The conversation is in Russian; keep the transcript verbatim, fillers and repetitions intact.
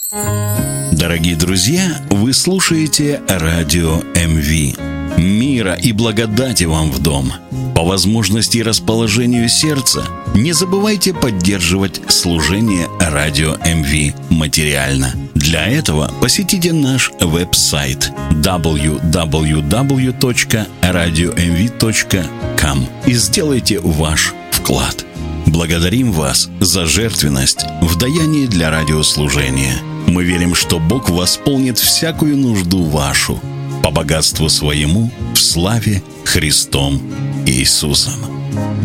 Дорогие друзья, вы слушаете радио эм ви. Мира и благодати вам в дом. По возможности и расположению сердца не забывайте поддерживать служение радио эм ви материально. Для этого посетите наш веб-сайт дабл ю дабл ю дабл ю точка радио эм ви точка ком и сделайте ваш вклад. Благодарим вас за жертвенность в даянии для радиослужения. Мы верим, что Бог восполнит всякую нужду вашу по богатству своему в славе Христом Иисусом.